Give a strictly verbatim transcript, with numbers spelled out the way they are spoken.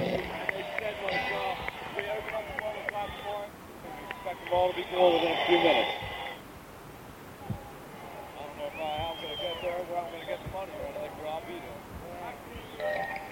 they said was, uh, we open up the ball at that point, and we expect the ball to be goal within a few minutes.